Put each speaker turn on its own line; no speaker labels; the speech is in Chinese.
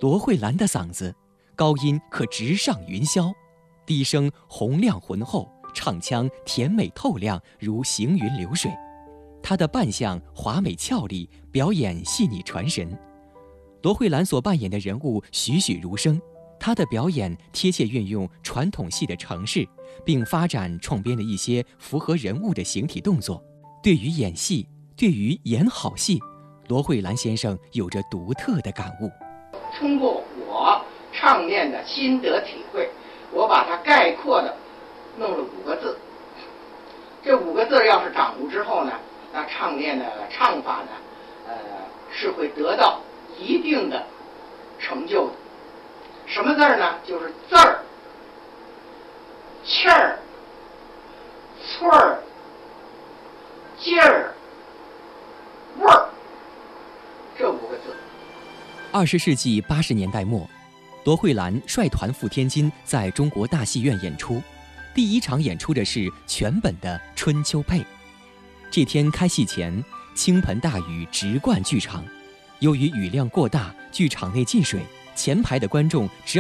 罗慧兰的嗓子，高音可直上云霄，低声洪亮浑厚，唱腔甜美透亮，如行云流水。她的扮相华美俏丽，表演细腻传神。罗慧兰所扮演的人物栩栩如生，她的表演贴切运用传统戏的程式，并发展创编了一些符合人物的形体动作。对于演戏，对于演好戏，罗慧兰先生有着独特的感悟。
通过我唱念的心得体会，我把它概括的弄了5个字。这5个字要是掌握之后呢，那唱念的唱法呢，是会得到一定的成就的。什么字呢？就是字儿、气儿、寸儿、劲儿、味儿，这5个字。
20世纪80年代末，罗慧兰率团赴天津，在中国大戏院演出。第1场演出的是全本的《春秋配》。这天开戏前，倾盆大雨直灌剧场，由于雨量过大，剧场内进水，前排的观众只